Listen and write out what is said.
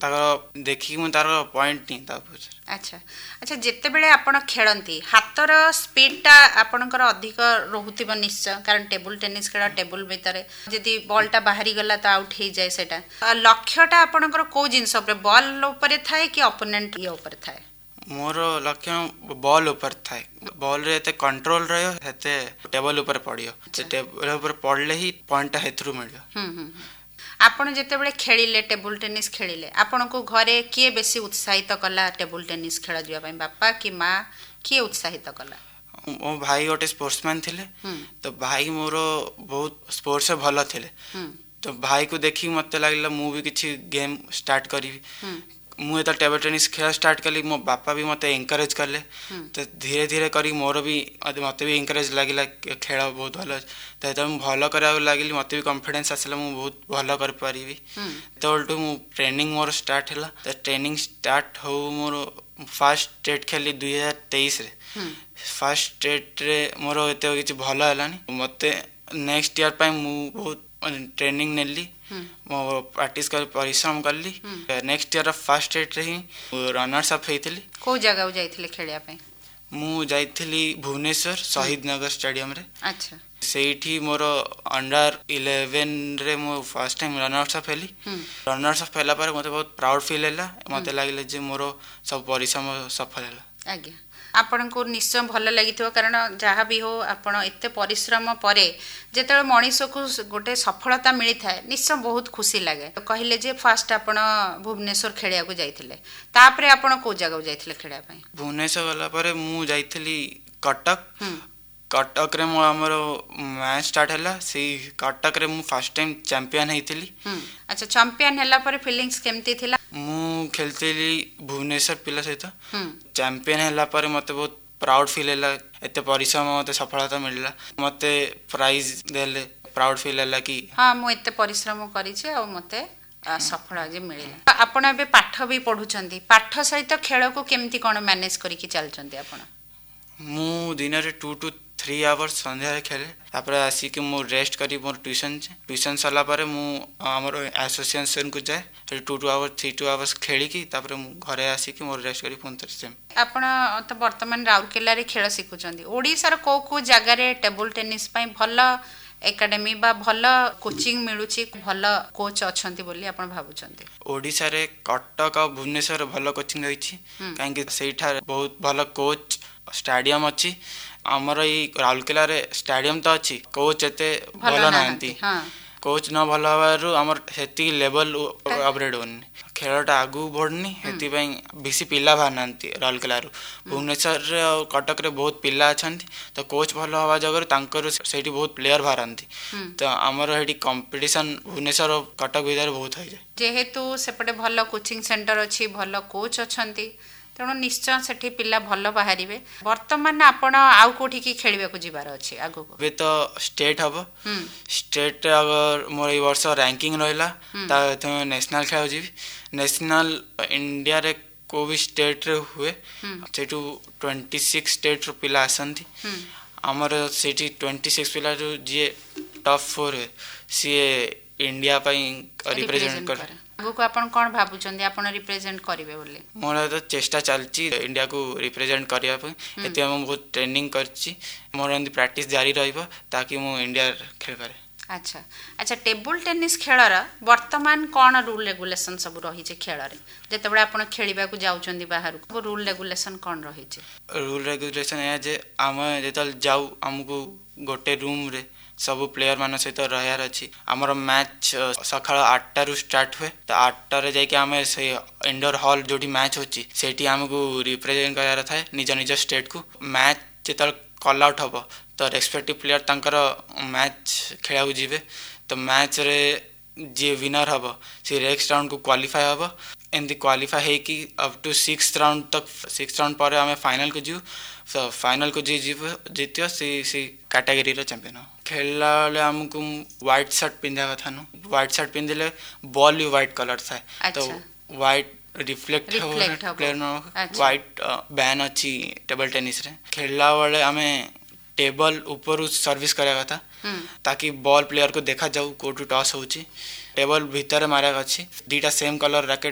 ତାର ଦେଖିକି ମୁଁ ତାର ପଏଣ୍ଟ ନି ତା ଉପରେ। ଆଚ୍ଛା ଆଚ୍ଛା, ଯେତେବେଳେ ଆପଣ ଖେଳନ୍ତି ହାତର ସ୍ପିଡଟା ଆପଣଙ୍କର ଅଧିକ ରହୁଥିବ ନିଶ୍ଚୟ, କାରଣ ଟେବୁଲ ଟେନିସ୍ ଖେଳ ଟେବୁଲ ଭିତରେ ଯଦି ବଲ୍ଟା ବାହାରିଗଲା ତ ଆଉଟ୍ ହେଇଯାଏ ସେଇଟା। ଲକ୍ଷ୍ୟଟା ଆପଣଙ୍କର କୋଉ ଜିନିଷ ଉପରେ, ବଲ୍ ଉପରେ ଥାଏ କି ଅପୋନେଣ୍ଟ ଉପରେ ଥାଏ? ମୋର ଲକ୍ଷ୍ୟ ବଲ୍ ଉପରେ ଥାଏ। ବଲ୍ରେ ଏତେ କଣ୍ଟ୍ରୋଲ ରହିବ ସେତେ ଟେବଲ ଉପରେ ପଡ଼ିବ, ସେ ଟେବଲ ଉପରେ ପଡ଼ିଲେ ହିଁ ପଏଣ୍ଟଟା ସେଥିରୁ ମିଳିବ। ଆପଣ ଯେତେବେଳେ ଖେଳିଲେ ଟେବୁଲ ଟେନିସ୍ ଖେଳିଲେ, ଆପଣଙ୍କୁ ଘରେ କିଏ ବେଶୀ ଉତ୍ସାହିତ କଲା ଟେବୁଲ ଟେନିସ୍ ଖେଳ ଯିବା ପାଇଁ, ବାପା କି ମା, କିଏ ଉତ୍ସାହିତ କଲା? ମୋ ଭାଇ ଗୋଟେ ସ୍ପୋର୍ଟସମ୍ୟାନ୍ ଥିଲେ, ତ ଭାଇ ମୋର ବହୁତ ସ୍ପୋର୍ଟସରେ ଭଲ ଥିଲେ। ତ ଭାଇକୁ ଦେଖିକି ମୋତେ ଲାଗିଲା ମୁଁ ବି କିଛି ଗେମ୍ ଷ୍ଟାର୍ଟ କରିବି। ମୁଁ ଯେତେବେଳେ ଟେବଲ ଟେନିସ୍ ଖେଳ ଷ୍ଟାର୍ଟ କଲି ମୋ ବାପା ବି ମୋତେ ଏନକରେଜ୍ କଲେ। ତ ଧୀରେ ଧୀରେ କରି ମୋର ବି ମୋତେ ବି ଏନକରେଜ୍ ଲାଗିଲା ଖେଳ ବହୁତ ଭଲ ଅଛି। ତ ଯେତେବେଳେ ମୁଁ ଭଲ କରିବାକୁ ଲାଗିଲି ମୋତେ ବି କନଫିଡେନ୍ସ ଆସିଲା ମୁଁ ବହୁତ ଭଲ କରିପାରିବି। ସେତେବେଳଠୁ ମୁଁ ଟ୍ରେନିଂ ମୋର ଷ୍ଟାର୍ଟ ହେଲା। ତ ଟ୍ରେନିଂ ଷ୍ଟାର୍ଟ ହଉ ମୋର ଫାର୍ଷ୍ଟ ଷ୍ଟେଟ୍ ଖେଳିଲି 2023ରେ। ଫାର୍ଷ୍ଟ ଷ୍ଟେଟ୍ରେ ମୋର ଏତେ କିଛି ଭଲ ହେଲାନି। ମୋତେ ନେକ୍ସଟ ଇୟର ପାଇଁ ମୁଁ ବହୁତ ଟ୍ରେନିଂ ନେଲି, ମୁଁ ପ୍ରାକ୍ଟିସ୍ କରି ପରିଶ୍ରମ କଲି। ନେକ୍ସଟ ଇୟର ଫାର୍ଷ୍ଟ ଷ୍ଟେଟ୍ରେ ହିଁ ରନର୍ସ ଅପ୍ ହେଇଥିଲି। କୋଉ ଜାଗାକୁ ଯାଇଥିଲେ ଖେଳିବା ପାଇଁ? ମୁଁ ଯାଇଥିଲି ଭୁବନେଶ୍ୱର ଶହୀଦ ନଗର ଷ୍ଟାଡିୟମରେ। ଆଚ୍ଛା, ସେଇଠି ମୋର ଅଣ୍ଡର 11ରେ ମୁଁ ଫାର୍ଷ୍ଟ ଟାଇମ୍ ରନର୍ସ ଅପ୍ ହେଲି। ରନର୍ସ ଅପ୍ ହେଲା ପରେ ମୋତେ ବହୁତ ପ୍ରାଉଡ ଫିଲ୍ ହେଲା। ମୋତେ ଲାଗିଲା ଯେ ମୋର ସବୁ ପରିଶ୍ରମ ସଫଳ ହେଲା। ଆଜ୍ଞା, ଆପଣଙ୍କୁ ନିଶ୍ଚୟ ଭଲ ଲାଗିଥିବ, କାରଣ ଯାହା ବି ହଉ ଆପଣ ଏତେ ପରିଶ୍ରମ ପରେ ଯେତେବେଳେ ମଣିଷକୁ ଗୋଟେ ସଫଳତା ମିଳିଥାଏ ନିଶ୍ଚୟ ବହୁତ ଖୁସି ଲାଗେ। କହିଲେ ଯେ ଫାର୍ଷ୍ଟ ଆପଣ ଭୁବନେଶ୍ୱର ଖେଳିବାକୁ ଯାଇଥିଲେ, ତାପରେ ଆପଣ କୋଉ ଜାଗାକୁ ଯାଇଥିଲେ ଖେଳିବା ପାଇଁ? ଭୁବନେଶ୍ୱର ଗଲା ପରେ ମୁଁ ଯାଇଥିଲି କଟକ। କଟକରେ ମୁଁ ଆମର ମ୍ୟାଚ୍ ଷ୍ଟାର୍ଟ ହେଲା। ସେଇ କଟକରେ ମୁଁ ଫାର୍ଷ୍ଟ ଟାଇମ୍ ଚାମ୍ପିୟନ ହେଇଥିଲି। ଆଚ୍ଛା, ଚାମ୍ପିୟନ ହେଲା ପରେ ଫିଲିଂସ୍ କେମିତି ଥିଲା? ମୁଁ ଖେଳିଥିଲି ଭୁବନେଶ୍ୱର ପିଲା ସହିତ। ଚାମ୍ପିୟନ ହେଲା ପରେ ମୋତେ ବହୁତ ପ୍ରାଉଡ ଫିଲ୍ ହେଲା। ଏତେ ପରିଶ୍ରମ ମୋତେ ସଫଳତା ମିଳିଲା, ମୋତେ ପ୍ରାଇଜ୍ ଦେଲେ, ପ୍ରାଉଡ ଫିଲ୍ ହେଲା କି ହଁ ମୁଁ ଏତେ ପରିଶ୍ରମ କରିଛି ଆଉ ମୋତେ ସଫଳ ଆଜି ମିଳିଲା। ଆପଣ ଏବେ ପାଠ ବି ପଢୁଛନ୍ତି, ପାଠ ସହିତ ଖେଳକୁ କେମିତି କ'ଣ ମ୍ୟାନେଜ କରିକି ଚାଲିଛନ୍ତି ଆପଣ? ମୁଁ ଦିନରେ 2 to 3 ଆୱାର୍ସ ସନ୍ଧ୍ୟାରେ ଖେଳେ। ତାପରେ ଆସିକି ମୁଁ ରେଷ୍ଟ କରି ମୋର ଟ୍ୟୁସନ୍ ସରିଲା ପରେ ମୁଁ ଆମର ଆସୋସିଏସନକୁ ଯାଏ। ସେଠି 2 ଆୱାର୍ସ 3 ଆୱାର୍ସ ଖେଳିକି ତାପରେ ମୁଁ ଘରେ ଆସିକି ମୋର ରେଷ୍ଟ କରି ପୁଣି ଥରେ ସେମ୍। ଆପଣ ତ ବର୍ତ୍ତମାନ ରାଉରକେଲାରେ ଖେଳ ଶିଖୁଛନ୍ତି। ଓଡ଼ିଶାର କୋଉ କୋଉ ଜାଗାରେ ଟେବୁଲ ଟେନିସ୍ ପାଇଁ ଭଲ ଏକାଡେମୀ ବା ଭଲ କୋଚିଂ ମିଳୁଛି, ଭଲ କୋଚ୍ ଅଛନ୍ତି ବୋଲି ଆପଣ ଭାବୁଛନ୍ତି? ଓଡ଼ିଶାରେ କଟକ ଆଉ ଭୁବନେଶ୍ୱରରେ ଭଲ କୋଚିଂ ରହିଛି, କାହିଁକି ସେଇଠାରେ ବହୁତ ଭଲ କୋଚ୍, ଷ୍ଟାଡିୟମ ଅଛି। ଆମର ଏଇ ରାଉରକେଲାରେ ଷ୍ଟାଡିୟମ ତ ଅଛି, କୋଚ୍ ଏତେ ଭଲ ନାହାନ୍ତି। କୋଚ୍ ନ ଭଲ ହେବାରୁ ଆମର ସେତିକି ଲେବଲ ଅପଗ୍ରେଡ୍ ହଉନି, ଖେଳଟା ଆଗକୁ ବଢ଼ୁନି। ସେଥିପାଇଁ ବେଶୀ ପିଲା ବାହାରୁନାହାନ୍ତି ରାଉରକେଲାରୁ। ଭୁବନେଶ୍ୱରରେ ଆଉ କଟକରେ ବହୁତ ପିଲା ଅଛନ୍ତି, ତ କୋଚ୍ ଭଲ ହେବା ଯୋଗୁଁ ତାଙ୍କର ସେଇଠି ବହୁତ ପ୍ଲେୟର ବାହାରନ୍ତି। ତ ଆମର ସେଇଠି କମ୍ପିଟିସନ୍ ଭୁବନେଶ୍ୱର ଆଉ କଟକ ଭିତରେ ବହୁତ ହେଇଯାଏ। ଯେହେତୁ ସେପଟେ ଭଲ କୋଚିଂ ସେଣ୍ଟର ଅଛି, ଭଲ କୋଚ୍ ଅଛନ୍ତି, ତେଣୁ ନିଶ୍ଚୟ ସେଠି ପିଲା ଭଲ ବାହାରିବେ। ବର୍ତ୍ତମାନ ଆପଣ ଆଉ କୋଉଠିକି ଖେଳିବାକୁ ଯିବାର ଅଛି ଆଗକୁ? ଏବେ ତ ଷ୍ଟେଟ୍ ହବ। ଷ୍ଟେଟ୍ରେ ଅଗର ମୋର ଏଇ ବର୍ଷ ରାଙ୍କିଙ୍ଗ ରହିଲା ତା ନ୍ୟାସନାଲ୍ ଖେଳିବାକୁ ଯିବି। ନ୍ୟାସନାଲ୍ ଇଣ୍ଡିଆରେ କୋଉ ବି ଷ୍ଟେଟ୍ରେ ହୁଏ, ସେଇଠୁ 26 ଷ୍ଟେଟ୍ର ପିଲା ଆସନ୍ତି। ଆମର ସେଇଠି 26 ପିଲାରୁ ଯିଏ ଟପ୍ 4 ହୁଏ ସିଏ ଇଣ୍ଡିଆ ପାଇଁ ରିପ୍ରେଜେଣ୍ଟ କରେ। ଆଗକୁ ଆପଣ କ'ଣ ଭାବୁଛନ୍ତି ଆପଣ ରିପ୍ରେଜେଣ୍ଟ କରିବେ ବୋଲି? ମୋର ତ ଚେଷ୍ଟା ଚାଲିଛି ଇଣ୍ଡିଆକୁ ରିପ୍ରେଜେଣ୍ଟ କରିବା ପାଇଁ। ସେଥିପାଇଁ ମୁଁ ବହୁତ ଟ୍ରେନିଂ କରିଛି। ମୋର ଏମିତି ପ୍ରାକ୍ଟିସ୍ ଜାରି ରହିବ ତାକି ମୁଁ ଇଣ୍ଡିଆରେ ଖେଳିପାରେ। ଆଚ୍ଛା ଆଚ୍ଛା, ଟେବୁଲ ଟେନିସ୍ ଖେଳର ବର୍ତ୍ତମାନ କ'ଣ ରୁଲ୍ ରେଗୁଲେସନ୍ ସବୁ ରହିଛି ଖେଳରେ? ଯେତେବେଳେ ଆପଣ ଖେଳିବାକୁ ଯାଉଛନ୍ତି ବାହାରକୁ, ରୁଲ୍ ରେଗୁଲେସନ୍ କ'ଣ ରହିଛି? ରୁଲ୍ ରେଗୁଲେସନ୍ ଏହା ଯେ ଆମେ ଯେତେବେଳେ ଯାଉ ଆମକୁ ଗୋଟେ ରୁମ୍ରେ ସବୁ ପ୍ଲେୟର ମାନଙ୍କ ସହିତ ରହିବାର ଅଛି। ଆମର ମ୍ୟାଚ୍ ସକାଳ 8ଟାରୁ ଷ୍ଟାର୍ଟ ହୁଏ। ତ 8ଟାରେ ଯାଇକି ଆମେ ସେଇ ଇଣ୍ଡୋର ହଲ୍ ଯୋଉଠି ମ୍ୟାଚ୍ ହେଉଛି ସେଇଠି ଆମକୁ ରିପ୍ରେଜେଣ୍ଟ କରିବାର ଥାଏ ନିଜ ନିଜ ଷ୍ଟେଟ୍କୁ। ମ୍ୟାଚ୍ ଯେତେବେଳେ କଲ୍ ଆଉଟ୍ ହେବ ତ ରେସ୍ପେକ୍ଟିଭ୍ ପ୍ଲେୟର ତାଙ୍କର ମ୍ୟାଚ୍ ଖେଳିବାକୁ ଯିବେ। ତ ମ୍ୟାଚ୍ରେ ଯିଏ ୱିନର ହେବ ସେ ନେକ୍ସଟ ରାଉଣ୍ଡକୁ କ୍ୱାଲିଫାଏ ହେବ। ଏମିତି କ୍ୱାଲିଫାଏ ହେଇକି ଅପ୍ ଟୁ 6th ରାଉଣ୍ଡ ତକ, 6th ରାଉଣ୍ଡ ପରେ ଆମେ ଫାଇନାଲକୁ ଯିବୁ। ତ ଫାଇନାଲକୁ ଯିଏ ଜିତିବ ସେଇ କାଟାଗୋରୀର ଚାମ୍ପିୟନ ହେବ। ଖେଳିଲା ବେଳେ ଆମକୁ ହ୍ୱାଇଟ୍ ସାର୍ଟ ପିନ୍ଧିବା କଥା ନୁହଁ। ହ୍ୱାଇଟ୍ ସାର୍ଟ ପିନ୍ଧିଲେ ବଲ୍ ବି ହ୍ୱାଇଟ୍ କଲର୍ ଥାଏ, ତ ହ୍ୱାଇଟ୍ ରିଫ୍ଲେକ୍ଟ ହେବ ପ୍ଲେୟର ମାନଙ୍କୁ। ହ୍ୱାଇଟ୍ ବ୍ୟାନ୍ ଅଛି ଟେବଲ ଟେନିସ୍ରେ। ଖେଳିଲା ବେଳେ ଆମେ ଟେବଲ ଉପରୁ ସର୍ଭିସ୍ କରିବା କଥା ତାକି ବଲ୍ ପ୍ଲେୟରକୁ ଦେଖାଯାଉ କୋଉଠୁ ଟସ୍ ହେଉଛି। ଟେବଲ ଭିତରେ ମାରିବାର ଅଛି। 2ଟା ସେମ୍ କଲର୍ ରାକେଟ୍